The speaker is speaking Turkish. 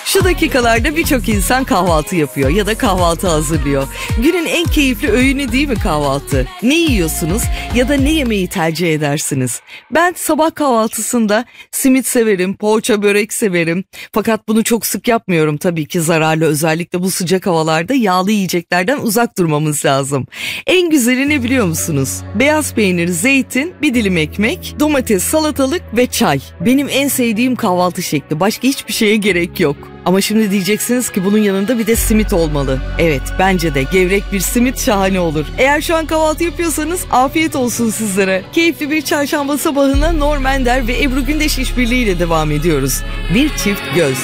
Şu dakikalarda birçok insan kahvaltı yapıyor ya da kahvaltı hazırlıyor. Günün en keyifli öğünü değil mi kahvaltı? Ne yiyorsunuz ya da ne yemeği tercih edersiniz? Ben sabah kahvaltısında simit severim, poğaça börek severim. Fakat bunu çok sık yapmıyorum, tabii ki zararlı, özellikle bu sıcak havalarda yağlı yiyeceklerden uzak durmamız lazım. En güzeli ne biliyor musunuz? Beyaz peynir, zeytin, bir dilim ekmek, domates, salatalık ve çay. Benim en sevdiğim kahvaltı şekli. Başka hiçbir şeye gerek yok. Ama şimdi diyeceksiniz ki bunun yanında bir de simit olmalı. Evet, bence de gevrek bir simit şahane olur. Eğer şu an kahvaltı yapıyorsanız afiyet olsun sizlere. Keyifli bir çarşamba sabahına Norm Ender ve Ebru Gündeş işbirliğiyle devam ediyoruz. Bir çift göz.